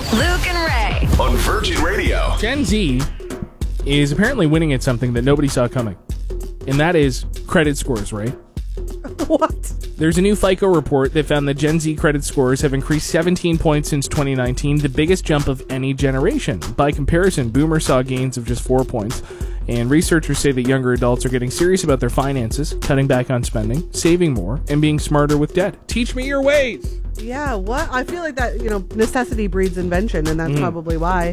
Luke and Ray. On Virgin Radio. Gen Z is apparently winning at something that nobody saw coming. And that is credit scores, right? What? There's a new FICO report that found that Gen Z credit scores have increased 17 points since 2019, the biggest jump of any generation. By comparison, Boomers saw gains of just 4 points. And researchers say that younger adults are getting serious about their finances, cutting back on spending, saving more, and being smarter with debt. Teach me your ways. Yeah, what? I feel like that, necessity breeds invention, and that's probably why.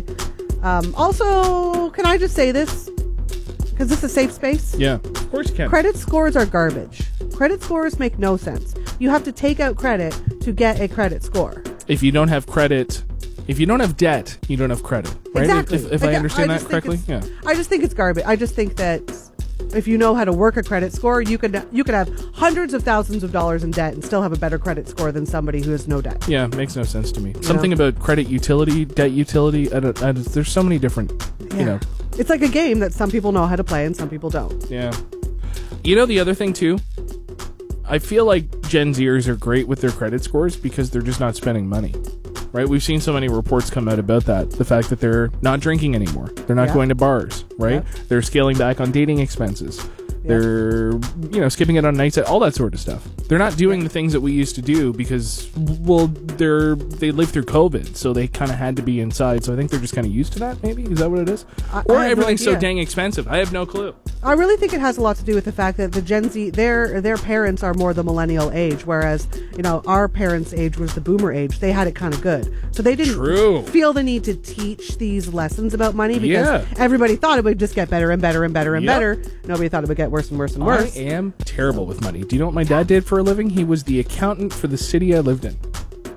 Also, can I just say this? Because this is a safe space. Yeah, of course you can. Credit scores are garbage. Credit scores make no sense. You have to take out credit to get a credit score. If you don't have credit, if you don't have debt, you don't have credit. Right? Exactly. If I understand that correctly, yeah. I just think it's garbage. I just think that if you know how to work a credit score, you could have hundreds of thousands of dollars in debt and still have a better credit score than somebody who has no debt. Yeah, makes no sense to me. Something about credit utility, debt utility. There's so many different, It's like a game that some people know how to play and some people don't. Yeah. The other thing too, I feel like Gen Zers are great with their credit scores because they're just not spending money. Right? We've seen so many reports come out about that. The fact that they're not drinking anymore. They're not going to bars, right? Yeah. They're scaling back on dating expenses. Yeah. They're, skipping it on nights out, all that sort of stuff. They're not doing the things that we used to do because, they lived through COVID, so they kind of had to be inside. So I think they're just kind of used to that, maybe? Is that what it is? Or everything's so dang expensive. I have no clue. I really think it has a lot to do with the fact that the Gen Z, their parents are more the millennial age, whereas, our parents' age was the boomer age. They had it kind of good. So they didn't feel the need to teach these lessons about money because everybody thought it would just get better and better and better and better. Nobody thought it would get worse and worse and worse. I am terrible with money. Do you know what my dad did for a living? He was the accountant for the city I lived in.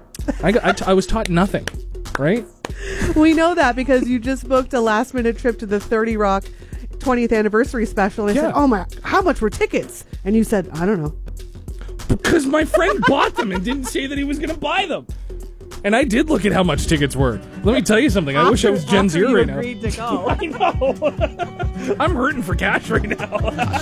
I was taught nothing, right? We know that because you just booked a last-minute trip to the 30 Rock 20th anniversary special, and I said, "Oh my, how much were tickets?" And you said, "I don't know." Because my friend bought them and didn't say that he was going to buy them. And I did look at how much tickets were. Let me tell you something. I wish I was Gen Z right now. Agreed to go. I know. I'm hurting for cash right now.